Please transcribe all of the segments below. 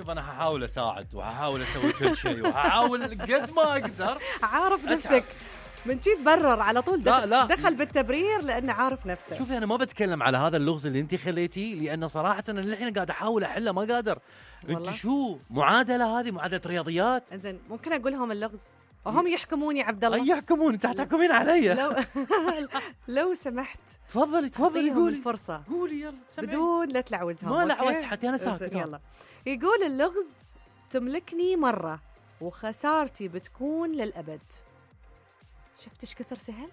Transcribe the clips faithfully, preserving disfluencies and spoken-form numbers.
شوف أنا هحاول أساعد وهحاول أسوي كل شيء وهحاول قد ما أقدر. عارف نفسك من شي تبرر على طول. دخل, لا لا. دخل بالتبرير لأنه عارف نفسه. شوفي أنا ما بتكلم على هذا اللغز اللي أنت خليتيه، لأنه صراحة أنا الحين قاعد أحاول أحله ما قادر. أنت شو معادلة هذه؟ معادلة رياضيات. إنزين ممكن أقول لهم اللغز وهم يحكموني عبد الله. أي يحكمون؟ أنت هتحكمين علي. لو لو سمحت تفضلي تفضلي قولي الفرصة. قولي يلا سمعي. بدون لا تلعوزهم. ما لعوز حتى أنا ساكت. يلا. يقول اللغز تملكني مرة وخسارتي بتكون للأبد. شفت ايش كثر سهل؟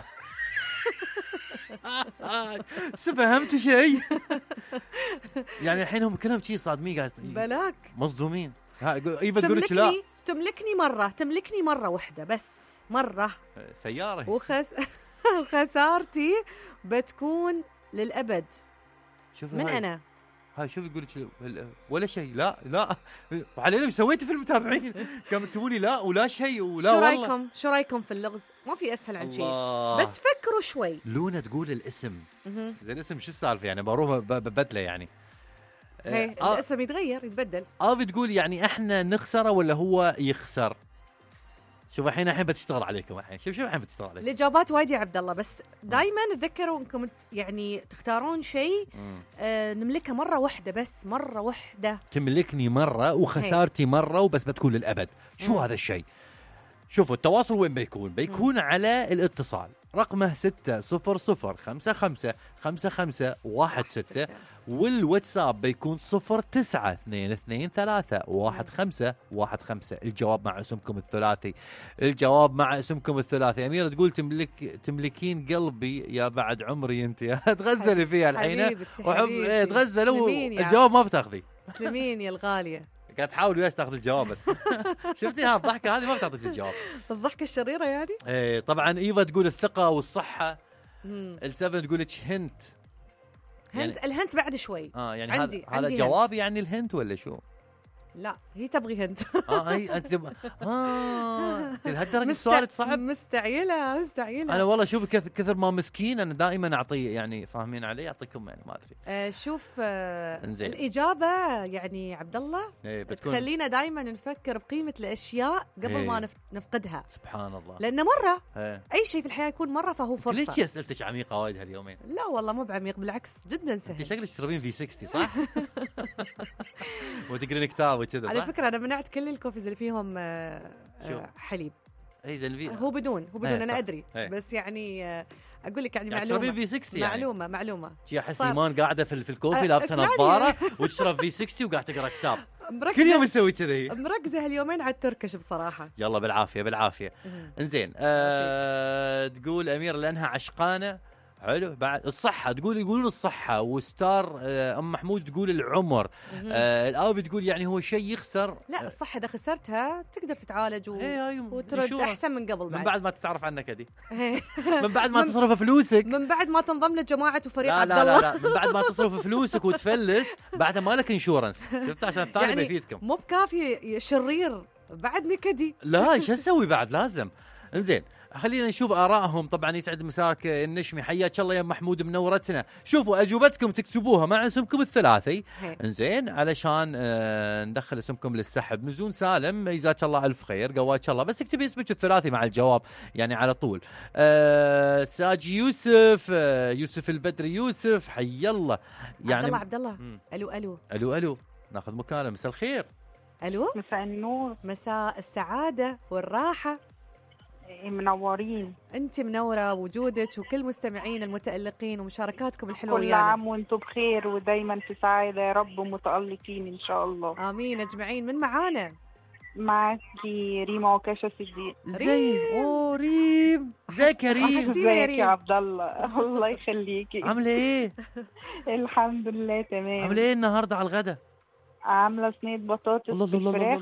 فهمت شيء؟ يعني الحين هم كلهم شيء صادمين قاعد بلاك مصدومين. ايوه تقولك لا تملكني مرة تملكني مرة واحدة بس مرة سيارة وخس... وخسارتي بتكون للأبد. شوف من هاي. أنا هاي شوف يقولك ولا شيء. لا لا علينا ايش سويتي في المتابعين؟ كم تقولي لا ولا شيء ولا شو والله. رايكم شو رايكم في اللغز؟ ما في اسهل عن شيء بس فكروا شوي. لونا تقول الاسم زين الاسم شو السالفه يعني بروح ببدله يعني هي آه الاسم يتغير يتبدل. اه بتقول يعني احنا نخسره ولا هو يخسر؟ شوف الحين الحين بتشتغل عليكم الحين. شوف شوف الحين بتشتغل عليكم. الاجابات وايد يا عبد الله بس دائما تذكروا انكم يعني تختارون شيء آه نملكه مره واحده بس مره واحده. تملكني مره وخسارتي مره وبس بتكون للابد. شو مم. هذا الشيء؟ شوفوا التواصل وين بيكون؟ بيكون مم. على الاتصال رقمه ستة صفر صفر خمسة خمسة خمسة خمسة واحد ستة والواتساب بيكون صفر تسعة اثنين اثنين ثلاثة واحد خمسة واحد خمسة. الجواب مع اسمكم الثلاثي. الجواب مع اسمكم الثلاثي. أميرة تقول تملك تملكين قلبي يا بعد عمري انت. تغزلي فيها الحين وحب ايه تغزلوا. الجواب ما بتاخذي. تسلمين يا الغالية. قاعد تحاول وياك تاخذ الجواب بس. شفتي ها الضحكة هذه ما بتعطيك الجواب. الضحكة الشريرة يعني. ايه طبعا ايفا تقول الثقة والصحة. السفن تقول لك هنت. هنت يعني الهنت بعد شوي. اه يعني عندي هذا جواب يعني الهنت ولا شو؟ لا هي تبغي هنت. اه هي انت تب... اه لهالدرجه مست... السؤال صعب. مستعجله مستعجله. انا والله شوف كثر كثر ما مسكين انا دائما اعطيه يعني فاهمين علي اعطيكم يعني ما ادري. آه شوف آه الاجابه يعني عبد الله ايه تخلينا دائما نفكر بقيمه الاشياء قبل ايه. ما نف... نفقدها. سبحان الله. لان مره ايه. اي شيء في الحياه يكون مره فهو فرصه. ليش اسئلتك عميقه وايد هاليومين؟ لا والله مو بعميق بالعكس جدا سهل. انت شكلك تشربين في ستين صح؟ وتقرين كتاب وكذا. على فكره انا منعت كل الكوفيز اللي فيهم آه حليب. اي زين في هو بدون هو بدون انا ادري هي. بس يعني آه اقول لك يعني, يعني معلومه في ستين معلومه يعني. معلومه شي احس ايمان قاعده في الكوفي أه لابسه نظاره وتشرب في ستين وقاعد تقرا كتاب. كل يوم تسوي كذي. مركزه هاليومين على التركش بصراحه. يلا بالعافيه بالعافيه. انزين آه تقول امير لانها عشقانه. حلو بعد الصحة تقول يقولون الصحة وستار آه أم محمود تقول العمر. آه الآوي تقول يعني هو شيء يخسر. لا الصحة إذا خسرتها تقدر تتعالج و... أيوة وترد أحسن من قبل بعد. من بعد ما تتعرف عنك هذه. من بعد ما تصرف فلوسك. من بعد ما تنضم لجماعة وفريق عبد الله. لا لا لا من بعد ما تصرف فلوسك وتفلس بعد ما لك انشورنس. شفت عشان الثاني يعني بيفيدكم. مو بكافي شرير بعد نكدي. لا ايش اسوي بعد لازم. انزين خلينا نشوف آرائهم. طبعا يسعد مساك النشمي حياك الله يا محمود منورتنا. شوفوا أجوبتكم تكتبوها مع اسمكم الثلاثي انزين علشان آه ندخل اسمكم للسحب. نزون سالم جزاك الله ألف خير قواك الله بس اكتبي اسمك الثلاثي مع الجواب يعني على طول. آه ساجي يوسف آه يوسف البدري يوسف حي الله يعني عبد الله عبد الله ألو ألو ألو ألو ناخذ مكالمة. مساء الخير. ألو مساء النور. مساء السعادة والراحة. منورين. انت منوره وجودك وكل مستمعين المتألقين ومشاركاتكم الحلوه كل ويانا. عام وانتم بخير ودايما في سعاده يا رب ومتألقين ان شاء الله. امين اجمعين. من معانا؟ معاكي ريما وكاشة صديق. زين اوه ريم ازيك يا ريم؟ ازيك يا عبد الله؟ الله يخليكي. عامله ايه؟ الحمد لله تمام. عامله ايه النهارده على الغدا؟ عامله صينيه بطاطس بالفراخ